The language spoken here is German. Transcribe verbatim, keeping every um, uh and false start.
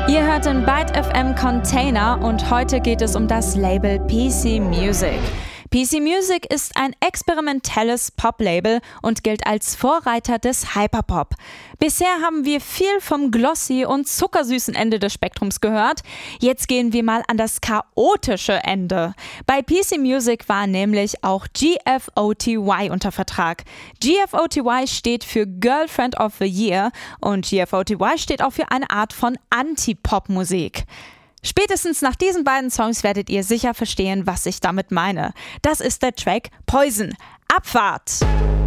Ihr hört den Byte F M Container und heute geht es um das Label P C Music. P C Music ist ein experimentelles Pop-Label und gilt als Vorreiter des Hyperpop. Bisher haben wir viel vom glossy und zuckersüßen Ende des Spektrums gehört. Jetzt gehen wir mal an das chaotische Ende. Bei P C Music war nämlich auch G F O T Y unter Vertrag. G F O T Y steht für Girlfriend of the Year und G F O T Y steht auch für eine Art von Anti-Pop-Musik. Spätestens nach diesen beiden Songs werdet ihr sicher verstehen, was ich damit meine. Das ist der Track Poison. Abfahrt!